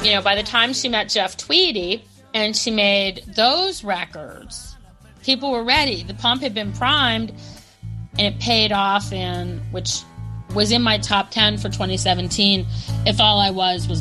by the time she met Jeff Tweedy and she made those records, people were ready. The pump had been primed, and it paid off, which was in my top 10 for 2017. If All I Was